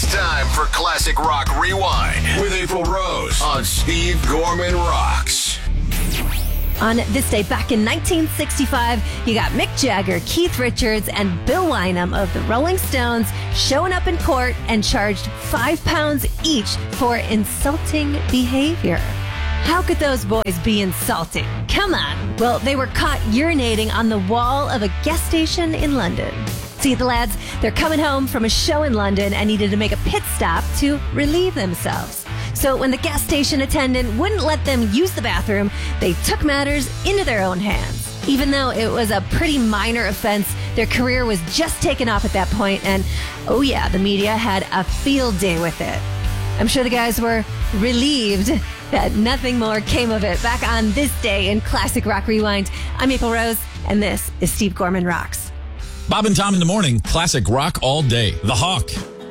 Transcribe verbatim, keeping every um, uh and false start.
It's time for Classic Rock Rewind with April Rose on Steve Gorman Rocks. On this day back in nineteen sixty-five, you got Mick Jagger, Keith Richards, and Bill Wyman of the Rolling Stones showing up in court and charged five pounds each for insulting behavior. How could those boys be insulting? Come on. Well, they were caught urinating on the wall of a gas station in London. See, the lads, they're coming home from a show in London and needed to make a pit stop to relieve themselves. So when the gas station attendant wouldn't let them use the bathroom, they took matters into their own hands. Even though it was a pretty minor offense, their career was just taken off at that point, and oh yeah, the media had a field day with it. I'm sure the guys were relieved that nothing more came of it. Back on this day in Classic Rock Rewind, I'm April Rose, and this is Steve Gorman Rocks. Bob and Tom in the morning, classic rock all day. The Hawk.